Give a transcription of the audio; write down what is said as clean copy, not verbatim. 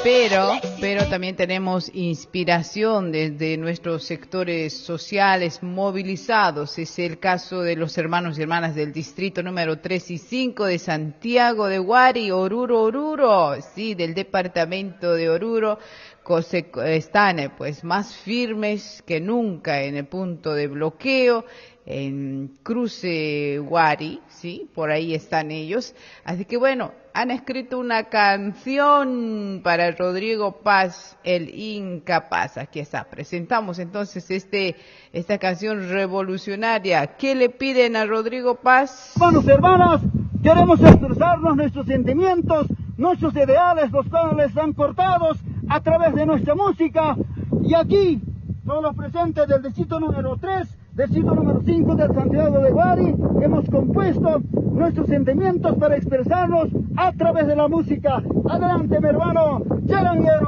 pero también tenemos inspiración desde nuestros sectores sociales movilizados. Es el caso de los hermanos y hermanas del distrito número 3 y 5 de Santiago de Huari, Oruro, sí, del departamento de Oruro. Están pues más firmes que nunca en el punto de bloqueo en Cruce Huari, sí, por ahí están ellos. Así que bueno, han escrito una canción para Rodrigo Paz, el incapaz. Aquí está. Presentamos entonces esta canción revolucionaria. ¿Qué le piden a Rodrigo Paz? Hermanos y hermanas, queremos expresarnos nuestros sentimientos, nuestros ideales, los cuales están cortados a través de nuestra música. Y aquí, todos los presentes del distrito número 3, distrito número 5 del Santiago de Huari, hemos compuesto nuestros sentimientos para expresarnos a través de la música. Adelante, mi hermano, Jeremy.